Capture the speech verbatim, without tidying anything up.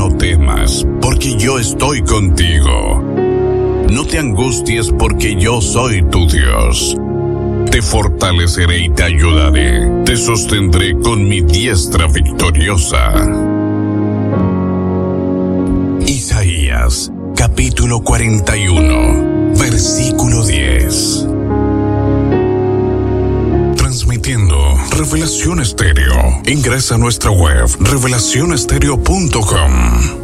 no temas, porque yo estoy contigo. No te angusties, porque yo soy tu Dios. Te fortaleceré y te ayudaré. Te sostendré con mi diestra victoriosa. Isaías, capítulo cuarenta y uno, versículo diez. Transmitiendo Revelación Estéreo. Ingresa a nuestra web revelación estéreo punto com.